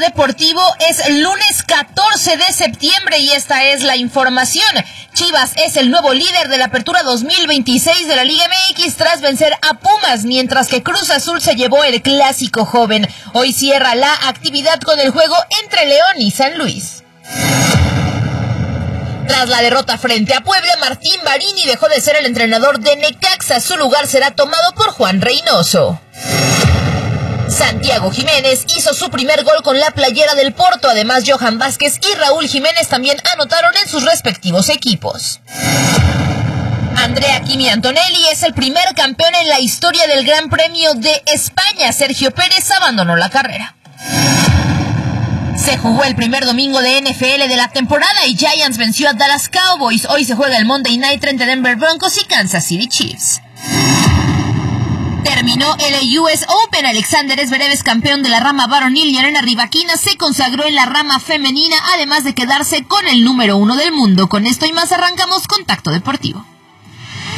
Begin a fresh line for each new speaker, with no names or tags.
Deportivo. Es lunes 14 de septiembre y esta es la información. Chivas es el nuevo líder de la apertura 2026 de la Liga MX tras vencer a Pumas, mientras que Cruz Azul se llevó el clásico joven. Hoy cierra la actividad con el juego entre León y San Luis. Tras la derrota frente a Puebla, Martín Barini dejó de ser el entrenador de Necaxa. Su lugar será tomado por Juan Reynoso. Santiago Jiménez hizo su primer gol con la playera del Porto. Además, Johan Vázquez y Raúl Jiménez también anotaron en sus respectivos equipos. Andrea Kimi Antonelli es el primer campeón en la historia del Gran Premio de España. Sergio Pérez abandonó la carrera. Se jugó el primer domingo de NFL de la temporada y Giants venció a Dallas Cowboys. Hoy se juega el Monday Night entre Denver Broncos y Kansas City Chiefs. Terminó el US Open. Alexander Zverev es campeón de la rama varonil y Elena Rybakina se consagró en la rama femenina, además de quedarse con el número 1 del mundo. Con esto y más arrancamos Contacto Deportivo.